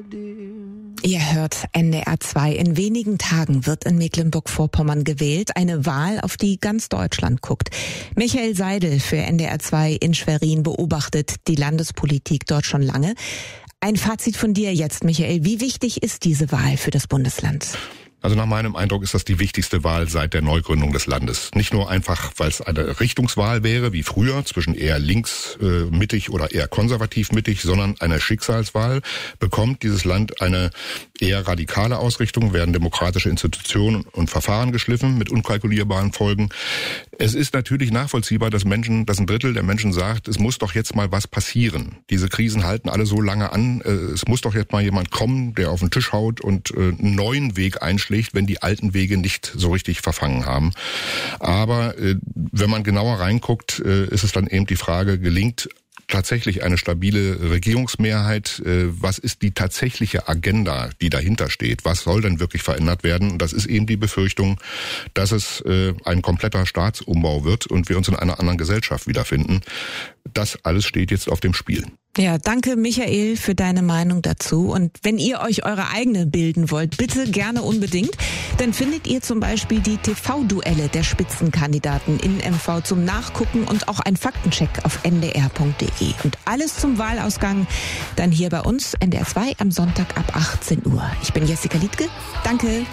Ihr hört NDR 2. In wenigen Tagen wird in Mecklenburg-Vorpommern gewählt. Eine Wahl, auf die ganz Deutschland guckt. Michael Seidel für NDR 2 in Schwerin beobachtet die Landespolitik dort schon lange. Ein Fazit von dir jetzt, Michael. Wie wichtig ist diese Wahl für das Bundesland? Also nach meinem Eindruck ist das die wichtigste Wahl seit der Neugründung des Landes. Nicht nur einfach, weil es eine Richtungswahl wäre, wie früher, zwischen eher links-mittig oder eher konservativ-mittig, sondern eine Schicksalswahl. Bekommt dieses Land eine eher radikale Ausrichtung, werden demokratische Institutionen und Verfahren geschliffen mit unkalkulierbaren Folgen. Es ist natürlich nachvollziehbar, dass ein Drittel der Menschen sagt, es muss doch jetzt mal was passieren. Diese Krisen halten alle so lange an. Es muss doch jetzt mal jemand kommen, der auf den Tisch haut und einen neuen Weg einschlägt, wenn die alten Wege nicht so richtig verfangen haben. Aber wenn man genauer reinguckt, ist es dann eben die Frage, gelingt tatsächlich eine stabile Regierungsmehrheit? Was ist die tatsächliche Agenda, die dahinter steht? Was soll denn wirklich verändert werden? Und das ist eben die Befürchtung, dass es ein kompletter Staatsumbau wird und wir uns in einer anderen Gesellschaft wiederfinden. Das alles steht jetzt auf dem Spiel. Ja, danke Michael für deine Meinung dazu. Und wenn ihr euch eure eigene bilden wollt, bitte gerne unbedingt. Dann findet ihr zum Beispiel die TV-Duelle der Spitzenkandidaten in MV zum Nachgucken und auch ein Faktencheck auf ndr.de. Und alles zum Wahlausgang dann hier bei uns, NDR 2, am Sonntag ab 18 Uhr. Ich bin Jessica Liedtke. Danke.